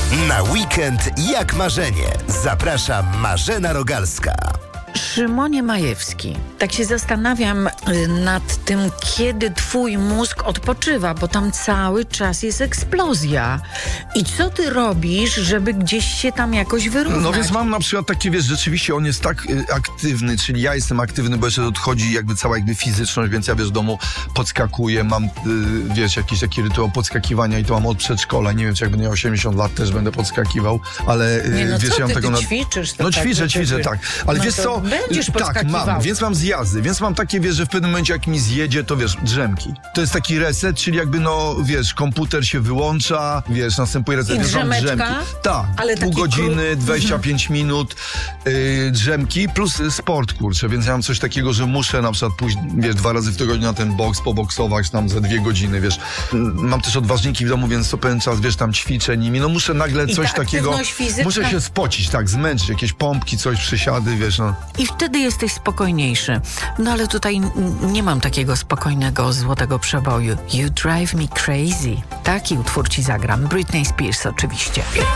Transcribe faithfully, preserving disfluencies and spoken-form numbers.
Na weekend jak marzenie. Zaprasza Marzena Rogalska. Szymonie Majewski, tak się zastanawiam y, nad tym, kiedy twój mózg odpoczywa, bo tam cały czas jest eksplozja. I co ty robisz, żeby gdzieś się tam jakoś wyrównać? No więc mam na przykład takie, wiesz, rzeczywiście on jest tak y, aktywny, czyli ja jestem aktywny, bo jeszcze odchodzi jakby cała jakby fizyczność, więc ja, wiesz, w domu podskakuję, mam, y, wiesz, jakiś taki rytuał podskakiwania i to mam od przedszkola. Nie wiem, czy jak będę miał osiemdziesiąt lat, też będę podskakiwał, ale y, Nie, no wiesz, co ja mam ty, taką... ty Na... ćwiczysz? To No tak, ćwiczę, że ćwiczę, ty- tak. Ale no wiesz to co? będziesz Tak, podskakiwał. mam, więc mam zjazdy, więc mam takie, wiesz, że w pewnym momencie jak mi zjedzie, to wiesz, drzemki. To jest taki reset, czyli jakby, no, wiesz, komputer się wyłącza, wiesz, następuje reset, I więc mam drzemeczka? drzemki. Tak, Ale pół taki godziny, kró- dwadzieścia pięć minut, yy, drzemki plus y, sport, kurczę, więc ja mam coś takiego, że muszę na przykład pójść, wiesz, dwa razy w tygodniu na ten boks, poboksować tam za dwie godziny, wiesz. Mam też odważniki w domu, więc co pewien czas, wiesz, tam ćwiczę nimi, no muszę nagle I coś ta takiego, aktywność fizyczna- muszę się spocić, tak, zmęczyć, jakieś pompki, coś, przysiady, wiesz, no. I wtedy jesteś spokojniejszy. No ale tutaj n- nie mam takiego spokojnego, złotego przeboju. You Drive Me Crazy. Taki utwór ci zagram. Britney Spears oczywiście.